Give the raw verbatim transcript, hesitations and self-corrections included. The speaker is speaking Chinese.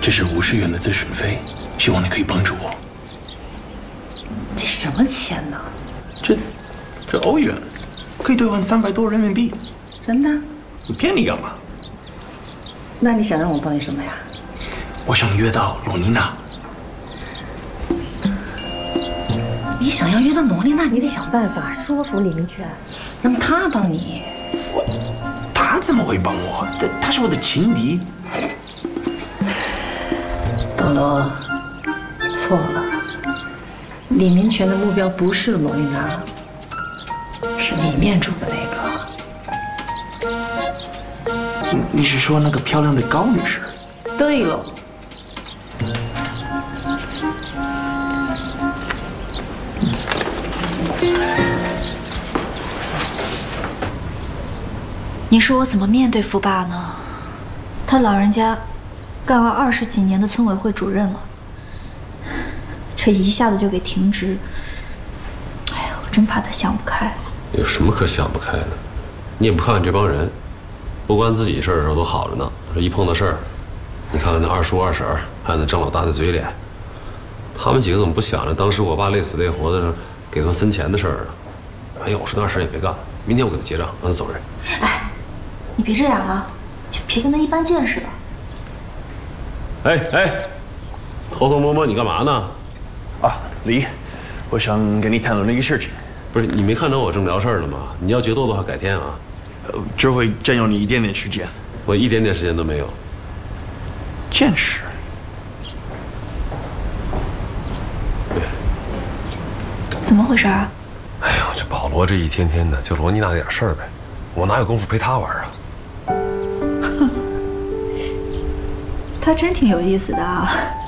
这是五十元的咨询费，希望你可以帮助我。 这什么钱呢？ 这，这欧元，可以兑换三百多人民币。 真的？ 我骗你干嘛？ 那你想让我帮你什么呀？ 我想约到罗妮娜。 你想要约到罗丽娜，你得想办法说服李明权，让他帮你。 他怎么会帮我？他他是我的情敌。 保罗，错了。李明权的目标不是罗丽娜，是里面住的那个。 你你是说那个漂亮的高女士？ 对了。 你说我怎么面对福爸呢？他老人家干了二十几年的村委会主任了，这一下子就给停职。哎呀，我真怕他想不开。 有什么可想不开的？你也不看看这帮人，不关自己事儿的时候都好着呢，这一碰到事儿，你看看那二叔二婶儿，还有那张老大的嘴脸，他们几个怎么不想着当时我爸累死累活的给他们分钱的事儿啊？哎呦，我说那事儿也别干了，明天我给他结账，让他走人。 哎，你别这样啊，就别跟他一般见识了。 哎哎，偷偷摸摸你干嘛呢？ 啊，李，我想跟你谈论一个事情。 不是你没看着我正聊事儿呢吗？你要决斗的话，改天啊。 呃，这会占用你一点点时间。 我一点点时间都没有。 见识。 对。 怎么回事啊？ 哎呦，这保罗这一天天的就罗妮娜那点事儿呗，我哪有功夫陪他玩啊？ 哼，他真挺有意思的啊。